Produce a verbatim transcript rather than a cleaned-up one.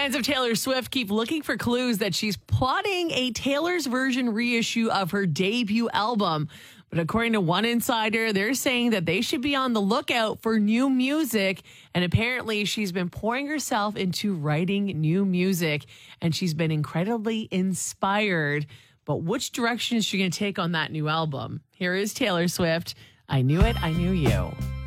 Fans of Taylor Swift keep looking for clues that she's plotting a Taylor's version reissue of her debut album. But according to one insider, they're saying that they should be on the lookout for new music. And apparently she's been pouring herself into writing new music, and she's been incredibly inspired. But which direction is she going to take on that new album? Here is Taylor Swift. I Knew It, I Knew You.